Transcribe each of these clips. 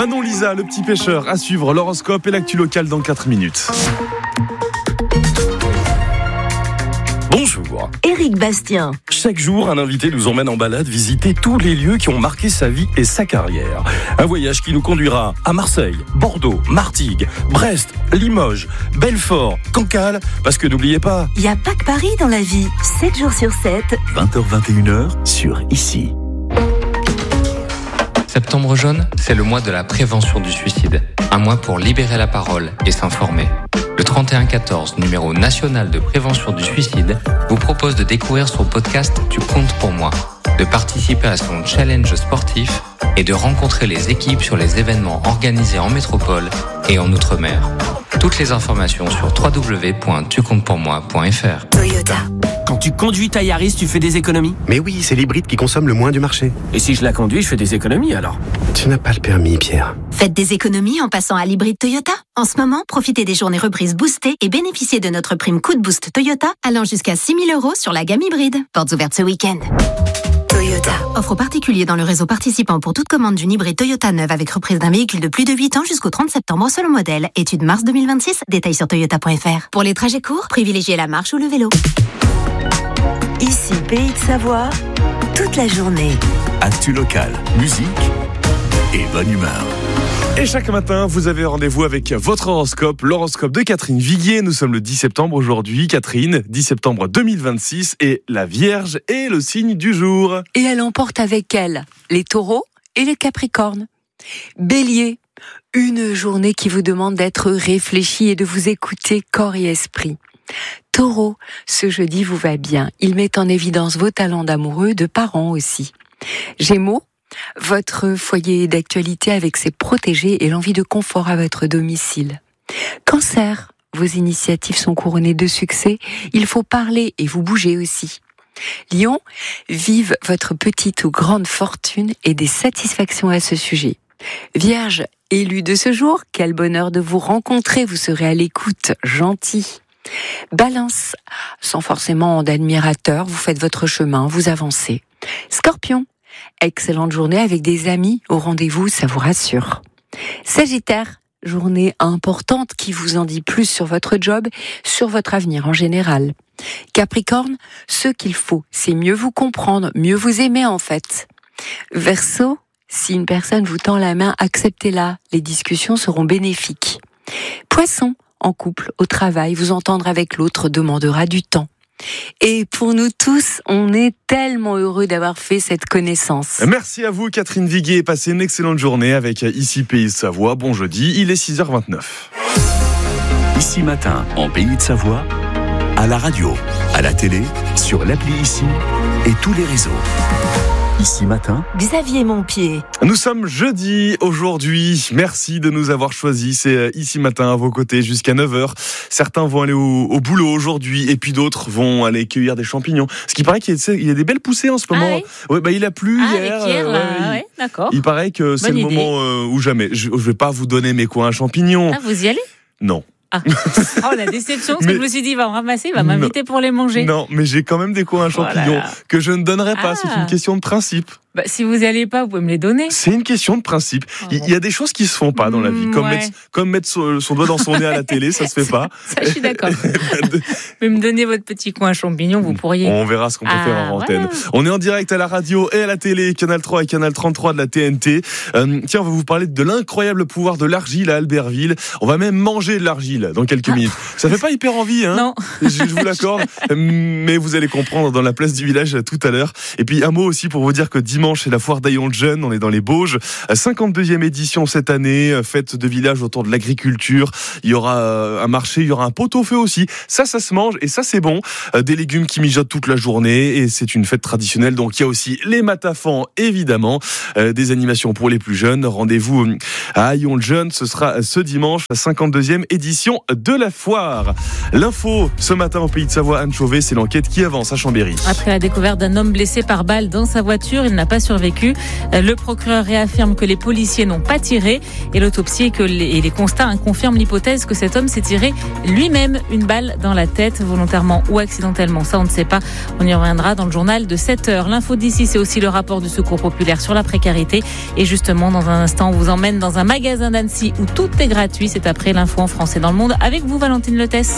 Manon Lisa, le petit pêcheur, à suivre l'horoscope et l'actu locale dans 4 minutes. Bonjour. Éric Bastien. Chaque jour, un invité nous emmène en balade visiter tous les lieux qui ont marqué sa vie et sa carrière. Un voyage qui nous conduira à Marseille, Bordeaux, Martigues, Brest, Limoges, Belfort, Cancale, parce que n'oubliez pas... Il n'y a pas que Paris dans la vie. 7 jours sur 7. 20h-21h sur Ici. Septembre jaune, c'est le mois de la prévention du suicide. Un mois pour libérer la parole et s'informer. Le 3114, numéro national de prévention du suicide, vous propose de découvrir son podcast Tu comptes pour moi, de participer à son challenge sportif et de rencontrer les équipes sur les événements organisés en métropole et en Outre-mer. Toutes les informations sur www.tucomptepourmoi.fr. Toyota. Quand tu conduis ta Yaris, tu fais des économies? Mais oui, c'est l'hybride qui consomme le moins du marché. Et si je la conduis, je fais des économies alors? Tu n'as pas le permis, Pierre. Faites des économies en passant à l'hybride Toyota. En ce moment, profitez des journées reprises boostées et bénéficiez de notre prime coup de boost Toyota allant jusqu'à 6 000 € sur la gamme hybride. Portes ouvertes ce week-end. Toyota. Offre aux particuliers dans le réseau participant pour toute commande d'une hybride Toyota neuve avec reprise d'un véhicule de plus de 8 ans jusqu'au 30 septembre selon modèle. Étude mars 2026. Détails sur toyota.fr. Pour les trajets courts, privilégiez la marche ou le vélo. Ici, Pays de Savoie, toute la journée. Actu locale, musique et bonne humeur. Et chaque matin, vous avez rendez-vous avec votre horoscope, l'horoscope de Catherine Viguier. Nous sommes le 10 septembre aujourd'hui. Catherine, 10 septembre 2026 et la Vierge est le signe du jour. Et elle emporte avec elle les taureaux et les capricornes. Bélier, une journée qui vous demande d'être réfléchi et de vous écouter corps et esprit. Taureau, ce jeudi vous va bien. Il met en évidence vos talents d'amoureux, de parents aussi. Gémeaux, votre foyer d'actualité avec ses protégés et l'envie de confort à votre domicile. Cancer, vos initiatives sont couronnées de succès. Il faut parler et vous bouger aussi. Lion, vive votre petite ou grande fortune et des satisfactions à ce sujet. Vierge, élu de ce jour, quel bonheur de vous rencontrer, vous serez à l'écoute, gentil. Balance, sans forcément d'admirateurs, vous faites votre chemin, vous avancez. Scorpion, excellente journée avec des amis au rendez-vous, ça vous rassure. Sagittaire, journée importante qui vous en dit plus sur votre job, sur votre avenir en général. Capricorne, ce qu'il faut, c'est mieux vous comprendre, mieux vous aimer en fait. Verseau, si une personne vous tend la main, acceptez-la, les discussions seront bénéfiques. Poisson, en couple, au travail, vous entendre avec l'autre demandera du temps. Et pour nous tous, on est tellement heureux d'avoir fait cette connaissance. Merci à vous Catherine Viguier, passez une excellente journée avec Ici Pays de Savoie. Bon jeudi, il est 6h29. Ici matin, en Pays de Savoie, à la radio, à la télé, sur l'appli Ici et tous les réseaux. Ici matin, Xavier Montpied. Nous sommes jeudi aujourd'hui. Merci de nous avoir choisis. C'est Ici matin à vos côtés jusqu'à 9h. Certains vont aller au boulot aujourd'hui et puis d'autres vont aller cueillir des champignons. Ce qui paraît qu'il y a des belles poussées en ce moment. Ah oui. Il a plu hier. D'accord. Il paraît que c'est le moment où jamais. Je vais pas vous donner mes coins à champignons. Ah, vous y allez ? Non. Ah. Oh, la déception, parce que je me suis dit, il va en ramasser, il va m'inviter pour les manger. Non, mais j'ai quand même des coins à champignons que je ne donnerai pas. C'est une question de principe. Bah, si vous n'y allez pas, vous pouvez me les donner. C'est une question de principe. Il y a des choses qui se font pas dans la vie. Comme mettre son doigt dans son nez à la télé, ça se fait pas. Ça, je suis d'accord. Vous pouvez me donner votre petit coin à champignons, vous pourriez. On verra ce qu'on peut faire en antenne. Voilà. On est en direct à la radio et à la télé, Canal 3 et Canal 33 de la TNT. Tiens, on va vous parler de l'incroyable pouvoir de l'argile à Albertville. On va même manger de l'argile dans quelques minutes. Ça fait pas hyper envie, hein ? Non. Je vous l'accorde. Mais vous allez comprendre dans la place du village tout à l'heure. Et puis un mot aussi pour vous dire que dimanche, c'est la foire d'Aillon le Jeune, on est dans les Bauges, 52e édition cette année, fête de village autour de l'agriculture, il y aura un marché, il y aura un pot-au-feu aussi, ça se mange et ça c'est bon, des légumes qui mijotent toute la journée et c'est une fête traditionnelle, donc il y a aussi les matafans évidemment, des animations pour les plus jeunes, rendez-vous à Aillon le Jeune, ce sera ce dimanche, la 52e édition de la foire. L'info ce matin au Pays de Savoie, Anne Chauvet, c'est l'enquête qui avance à Chambéry. Après la découverte d'un homme blessé par balle dans sa voiture, il n'a pas pas survécu. Le procureur réaffirme que les policiers n'ont pas tiré et l'autopsie et les constats confirment l'hypothèse que cet homme s'est tiré lui-même une balle dans la tête, volontairement ou accidentellement. Ça, on ne sait pas. On y reviendra dans le journal de 7h. L'info d'ici, c'est aussi le rapport du Secours populaire sur la précarité. Et justement, dans un instant, on vous emmène dans un magasin d'Annecy où tout est gratuit. C'est après l'info en français dans le monde. Avec vous, Valentine Letès.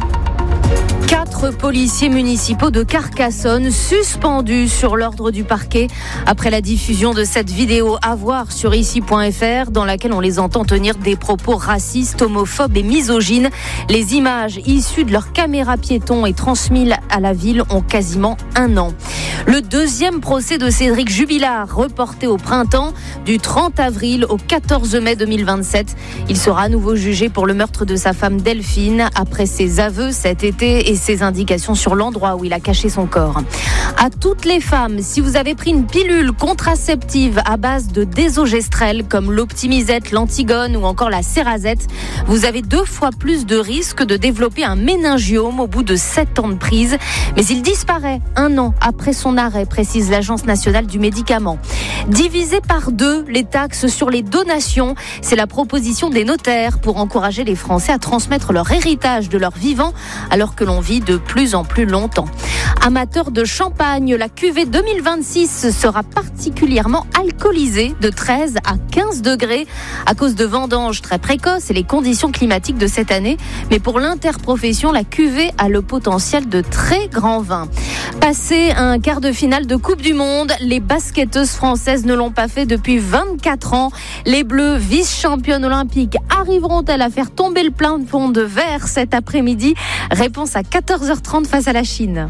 4 policiers municipaux de Carcassonne suspendus sur l'ordre du parquet après la diffusion de cette vidéo à voir sur ici.fr dans laquelle on les entend tenir des propos racistes, homophobes et misogynes. Les images issues de leurs caméras piétons et transmises à la ville ont quasiment 1 an. Le 2e procès de Cédric Jubilard, reporté au printemps du 30 avril au 14 mai 2027. Il sera à nouveau jugé pour le meurtre de sa femme Delphine après ses aveux cet été et ses indications sur l'endroit où il a caché son corps. À toutes les femmes, si vous avez pris une pilule contraceptive à base de désogestrel comme l'Optimisette, l'Antigone ou encore la Cerazette, vous avez 2 fois plus de risques de développer un méningiome au bout de 7 ans de prise. Mais il disparaît 1 an après son arrêt, précise l'Agence nationale du médicament. Diviser par 2 les taxes sur les donations, c'est la proposition des notaires pour encourager les Français à transmettre leur héritage de leur vivant alors que l'on vit de plus en plus longtemps. Amateurs de champagne, la cuvée 2026 sera particulièrement alcoolisée de 13 à 15 degrés à cause de vendanges très précoces et les conditions climatiques de cette année. Mais pour l'interprofession, la cuvée a le potentiel de très grands vins. Passé un quart de finale de Coupe du Monde, les basketteuses françaises ne l'ont pas fait depuis 24 ans. Les Bleus, vice-championnes olympiques, arriveront-elles à faire tomber le plafond de verre cet après-midi ? Réponse à 14h30 face à la Chine.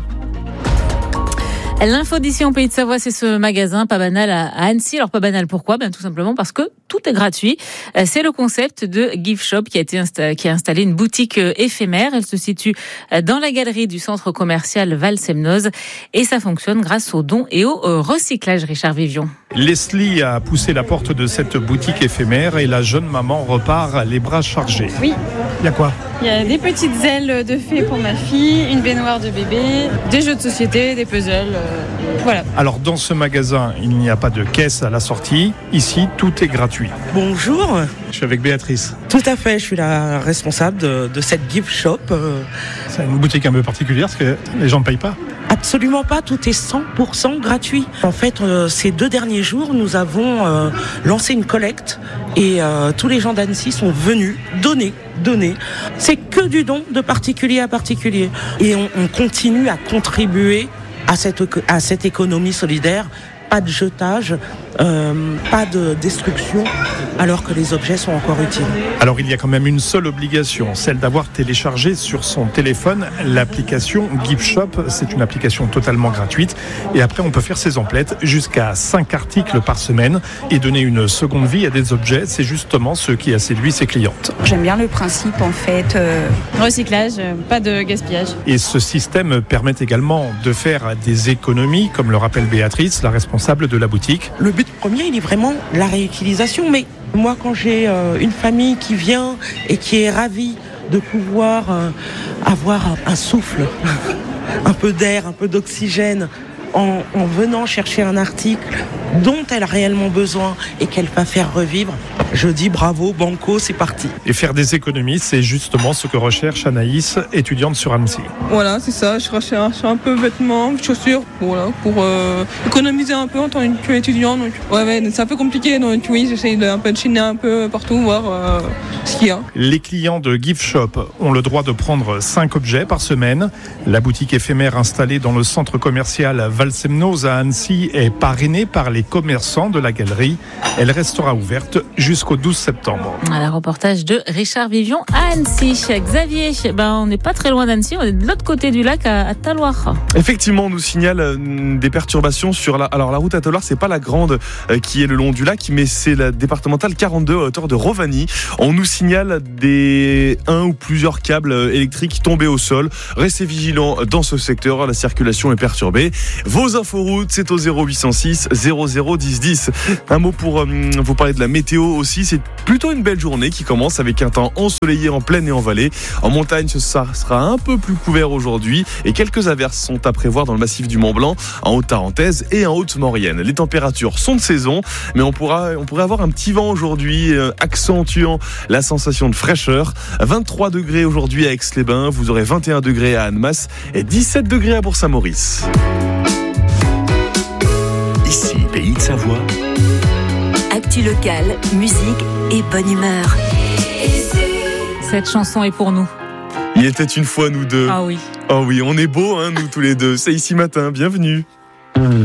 L'info d'ici en Pays de Savoie, c'est ce magasin pas banal à Annecy. Alors pas banal, pourquoi ? Tout simplement parce que tout est gratuit. C'est le concept de Gift Shop qui a installé une boutique éphémère. Elle se situe dans la galerie du centre commercial Val-Semnoz et ça fonctionne grâce aux dons et au recyclage. Richard Vivion. Leslie a poussé la porte de cette boutique éphémère et la jeune maman repart les bras chargés. Oui. Il y a quoi ? Il y a des petites ailes de fée pour ma fille, une baignoire de bébé, des jeux de société, des puzzles, voilà. Alors dans ce magasin, il n'y a pas de caisse à la sortie. Ici, tout est gratuit. Bonjour. Je suis avec Béatrice. Tout à fait, je suis la responsable de cette gift shop. C'est une boutique un peu particulière parce que les gens ne payent pas. Absolument pas, tout est 100% gratuit. En fait, ces 2 derniers jours, nous avons lancé une collecte et tous les gens d'Annecy sont venus donner. C'est que du don de particulier à particulier. Et on continue à contribuer à cette économie solidaire. Pas de jetage, pas de destruction, alors que les objets sont encore utiles. Alors il y a quand même une seule obligation, celle d'avoir téléchargé sur son téléphone l'application Gift Shop. C'est une application totalement gratuite et après on peut faire ses emplettes jusqu'à 5 articles par semaine et donner une seconde vie à des objets. C'est justement ce qui a séduit ses clientes. J'aime bien le principe en fait. Recyclage, pas de gaspillage. Et ce système permet également de faire des économies, comme le rappelle Béatrice, la responsable de la boutique. Le but premier, il est vraiment la réutilisation. Mais moi, quand j'ai une famille qui vient et qui est ravie de pouvoir avoir un souffle, un peu d'air, un peu d'oxygène, en venant chercher un article dont elle a réellement besoin et qu'elle va faire revivre, je dis bravo, banco, c'est parti. Et faire des économies, c'est justement ce que recherche Anaïs, étudiante sur Annecy. Voilà, c'est ça, je recherche un peu vêtements, chaussures, voilà, pour économiser un peu en tant qu'étudiant. Donc, ouais, c'est un peu compliqué, donc oui, j'essaie un peu de chiner un peu partout, voir ce qu'il y a. Les clients de Gift Shop ont le droit de prendre 5 objets par semaine. La boutique éphémère installée dans le centre commercial Val-Semnoz à Annecy est parrainée par les commerçants de la galerie. Elle restera ouverte jusqu'au 12 septembre. Voilà, reportage de Richard Vivion à Annecy. Xavier, on n'est pas très loin d'Annecy, on est de l'autre côté du lac à Talloires. Effectivement, on nous signale des perturbations sur la route à Talloires, c'est pas la grande qui est le long du lac, mais c'est la départementale 42 à hauteur de Rovani. On nous signale un ou plusieurs câbles électriques tombés au sol. Restez vigilants dans ce secteur, la circulation est perturbée. Vos inforoutes, c'est au 0806 00 10 10. Un mot pour vous parler de la météo aussi. aussi, c'est plutôt une belle journée qui commence avec un temps ensoleillé en plaine et en vallée. En montagne, ça sera un peu plus couvert aujourd'hui et quelques averses sont à prévoir dans le massif du Mont-Blanc, en Haute-Tarentaise et en Haute-Maurienne. Les températures sont de saison, mais on pourrait avoir un petit vent aujourd'hui, accentuant la sensation de fraîcheur. 23 degrés aujourd'hui à Aix-les-Bains, vous aurez 21 degrés à Annemasse et 17 degrés à Bourg-Saint-Maurice. Ici, Pays de Savoie. Actu locale, musique et bonne humeur. Cette chanson est pour nous. Il était une fois nous deux. Ah oui. Ah oui, on est beaux, nous tous les deux. C'est Ici Matin, bienvenue.